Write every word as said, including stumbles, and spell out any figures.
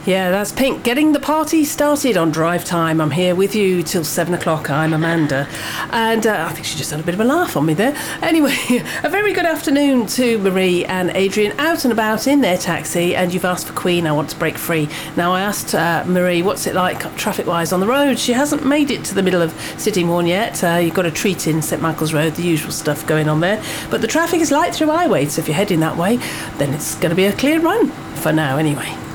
Yeah, that's Pink getting the party started on Drive Time. I'm here with you till seven o'clock. I'm Amanda. And uh, I think she just had a bit of a laugh on me there. Anyway, a very good afternoon to Marie and Adrian out and about in their taxi. And you've asked for Queen, I Want to Break Free. Now, I asked uh, Marie, what's it like traffic-wise on the road? She hasn't made it to the middle of Sittingbourne yet. Uh, you've got a treat in St Michael's Road, the usual stuff going on there. But the traffic is light through Highway, so if you're heading that way, then it's going to be a clear run for now anyway.